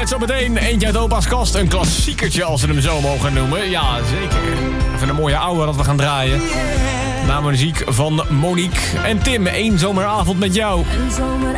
Met zometeen eentje uit opa's kast. Een klassiekertje als we hem zo mogen noemen. Ja, zeker. Even een mooie oude dat we gaan draaien. Na muziek van Monique en Tim. Eén zomeravond met jou. Een zomer